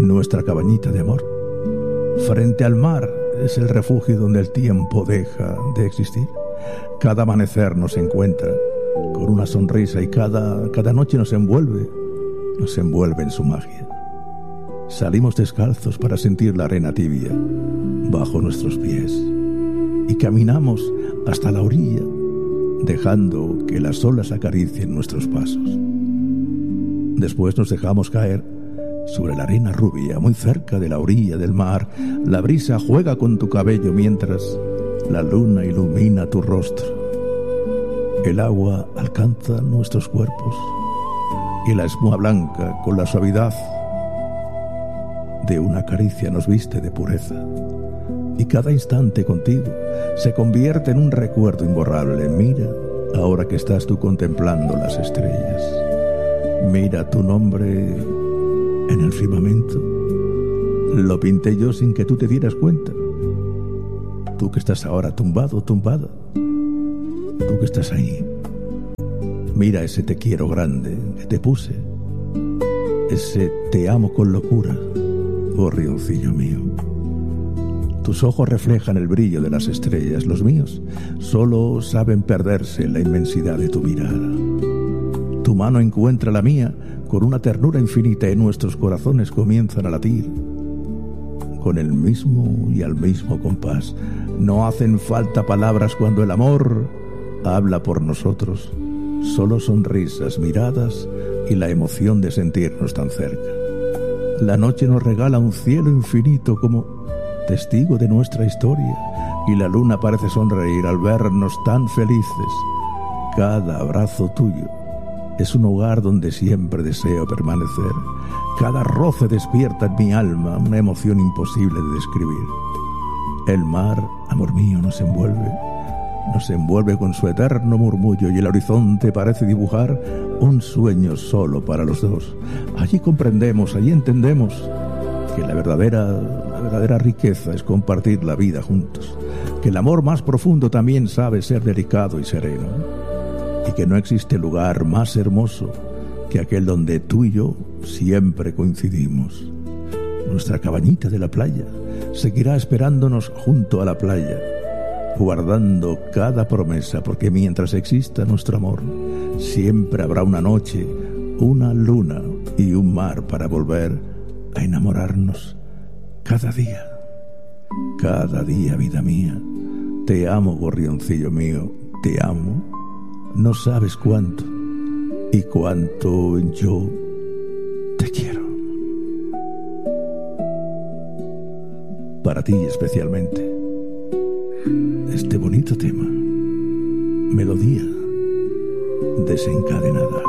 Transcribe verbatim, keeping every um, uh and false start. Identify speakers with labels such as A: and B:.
A: nuestra cabañita de amor. Frente al mar es el refugio donde el tiempo deja de existir. Cada amanecer nos encuentra con una sonrisa y cada, cada noche nos envuelve, nos envuelve en su magia. Salimos descalzos para sentir la arena tibia bajo nuestros pies y caminamos hasta la orilla, dejando que las olas acaricien nuestros pasos. Después nos dejamos caer sobre la arena rubia, muy cerca de la orilla del mar. La brisa juega con tu cabello mientras la luna ilumina tu rostro. El agua alcanza nuestros cuerpos y la espuma blanca, con la suavidad de una caricia, nos viste de pureza. Y cada instante contigo se convierte en un recuerdo imborrable. Mira, ahora que estás tú contemplando las estrellas, mira tu nombre en el firmamento. Lo pinté yo sin que tú te dieras cuenta. Tú que estás ahora tumbado, tumbada. Tú que estás ahí. Mira ese te quiero grande que te puse. Ese te amo con locura, gorrioncillo mío. Tus ojos reflejan el brillo de las estrellas. Los míos solo saben perderse en la inmensidad de tu mirada. Tu mano encuentra la mía con una ternura infinita y nuestros corazones comienzan a latir con el mismo y al mismo compás. No hacen falta palabras cuando el amor habla por nosotros. Solo sonrisas, miradas y la emoción de sentirnos tan cerca. La noche nos regala un cielo infinito como testigo de nuestra historia, y la luna parece sonreír al vernos tan felices. Cada abrazo tuyo es un hogar donde siempre deseo permanecer. Cada roce despierta en mi alma una emoción imposible de describir. El mar, amor mío, nos envuelve, nos envuelve con su eterno murmullo, y el horizonte parece dibujar un sueño solo para los dos. Allí comprendemos, allí entendemos que la verdadera, la verdadera riqueza es compartir la vida juntos, que el amor más profundo también sabe ser delicado y sereno, y que no existe lugar más hermoso que aquel donde tú y yo siempre coincidimos. Nuestra cabañita de la playa seguirá esperándonos junto a la playa, guardando cada promesa, porque mientras exista nuestro amor, siempre habrá una noche, una luna y un mar para volver a enamorarnos cada día, cada día, vida mía. Te amo, gorrioncillo mío, te amo. No sabes cuánto y cuánto yo te quiero. Para ti especialmente, este bonito tema, melodía desencadenada.